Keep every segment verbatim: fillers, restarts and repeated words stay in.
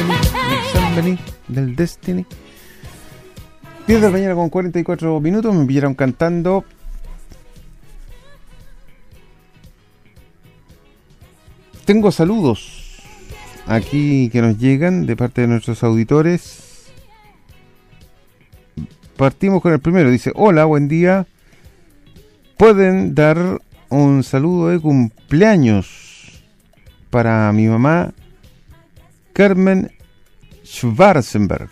Somebody del Destiny. diez de la mañana con cuarenta y cuatro minutos. Me pillaron cantando. Tengo saludos aquí que nos llegan de parte de nuestros auditores. Partimos con el primero. Dice: hola, buen día. ¿Pueden dar un saludo de cumpleaños para mi mamá Carmen Schwarzenberg?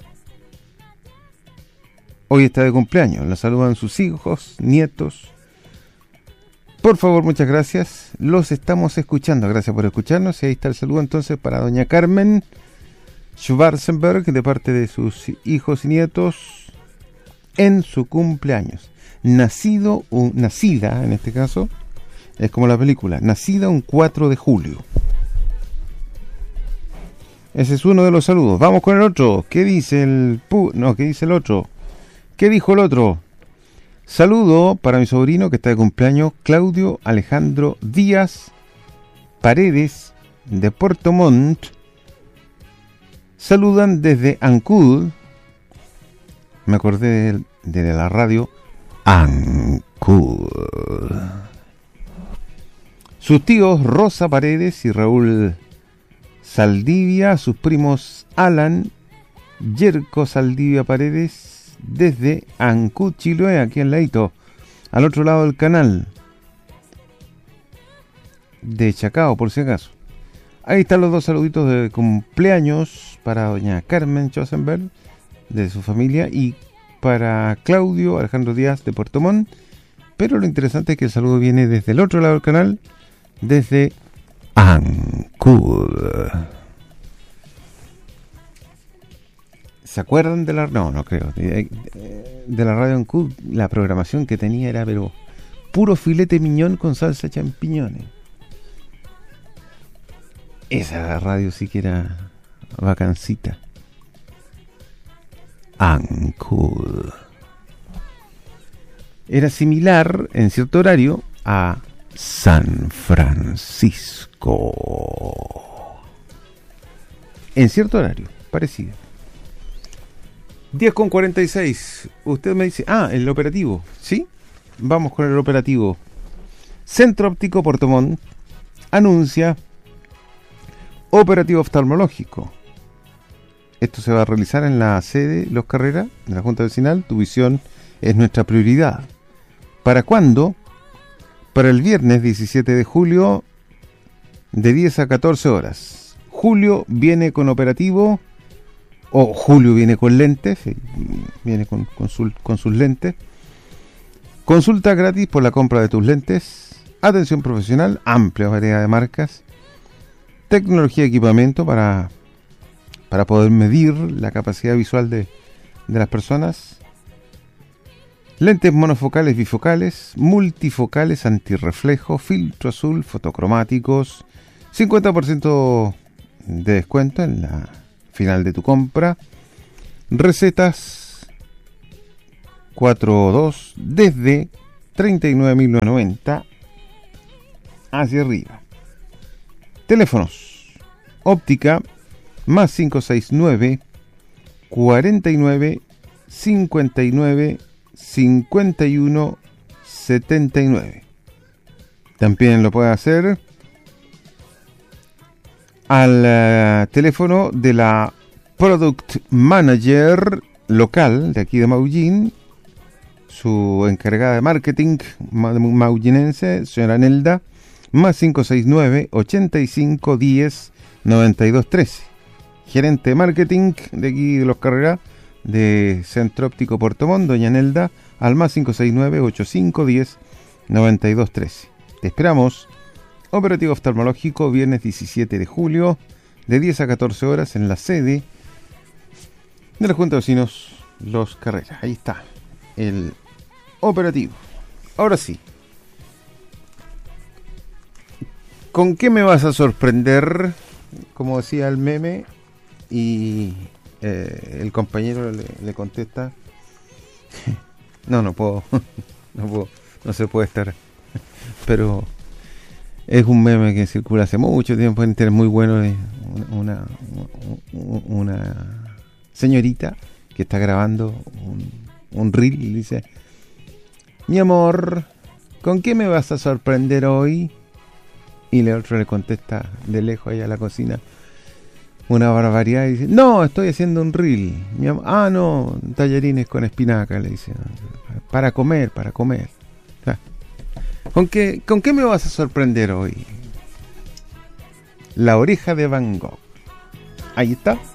Hoy está de cumpleaños. La saludan sus hijos, nietos. Por favor, muchas gracias. Los estamos escuchando. Gracias por escucharnos. Y ahí está el saludo entonces para doña Carmen Schwarzenberg de parte de sus hijos y nietos en su cumpleaños. Nacido, un, nacida en este caso, es como la película, nacida un cuatro de julio. Ese es uno de los saludos. Vamos con el otro. ¿Qué dice el pu no, qué dice el otro? ¿Qué dijo el otro? Saludo para mi sobrino que está de cumpleaños, Claudio Alejandro Díaz Paredes de Puerto Montt. Saludan desde Ancud. Me acordé de, de la radio Ancud. Sus tíos Rosa Paredes y Raúl Saldivia, sus primos Alan, Yerko Saldivia Paredes, desde Ancud, Chiloé, aquí en Laito, al otro lado del canal de Chacao, por si acaso. Ahí están los dos saluditos de cumpleaños para doña Carmen Schwarzenberg, de su familia, y para Claudio Alejandro Díaz de Puerto Montt. Pero lo interesante es que el saludo viene desde el otro lado del canal, desde Ancud. ¿Se acuerdan de la... No, no creo. De, de la radio Ancud, la programación que tenía era, pero, puro filete miñón con salsa champiñones. Esa radio sí que era vacancita. Ancud. Era similar, en cierto horario, a San Francisco. En cierto horario, parecido. diez con cuarenta y seis. Usted me dice, ah, el operativo. ¿Sí? Vamos con el operativo. Centro Óptico Puerto Montt anuncia operativo oftalmológico. Esto se va a realizar en la sede Los Carreras de la Junta Vecinal. Tu visión es nuestra prioridad. ¿Para cuándo? Para el viernes diecisiete de julio de diez a catorce horas. Julio viene con operativo, o Julio viene con lentes, viene con, con, su, con sus lentes. Consulta gratis por la compra de tus lentes. Atención profesional, amplia variedad de marcas. Tecnología y equipamiento para, para poder medir la capacidad visual de, de las personas. Lentes monofocales, bifocales, multifocales, antirreflejo, filtro azul, fotocromáticos, cincuenta por ciento de descuento en la final de tu compra. Recetas cuatro dos desde treinta y nueve mil novecientos noventa hacia arriba. Teléfonos: óptica más cinco seis nueve cuarenta y nueve cincuenta y nueve cincuenta y uno setenta y nueve. También lo puede hacer al uh, teléfono de la Product Manager local de aquí de Maullín, su encargada de marketing ma maullinense, señora Nelda, más cinco seis nueve ochenta y cinco diez noventa y dos trece. Gerente de marketing de aquí de Los Carreras de Centro Óptico Puerto Montt, doña Nelda, al más cinco seis nueve ochenta y cinco diez noventa y dos trece. Te esperamos. Operativo oftalmológico, viernes diecisiete de julio, de diez a catorce horas en la sede de la Junta de Vecinos Los Carreras. Ahí está el operativo. Ahora sí, ¿con qué me vas a sorprender? Como decía el meme, y eh, el compañero le, le contesta: no, no puedo, no puedo, no se puede estar. Pero Es un meme que circula hace mucho tiempo en internet, muy bueno. De una, una, una señorita que está grabando un, un reel y dice: mi amor, ¿con qué me vas a sorprender hoy? Y el otro le contesta de lejos ahí a la cocina una barbaridad y dice: no, estoy haciendo un reel. Mi am- ah, no, tallarines con espinaca, le dice. Para comer, para comer. ¿Con qué, ¿Con qué me vas a sorprender hoy? La oreja de Van Gogh. Ahí está.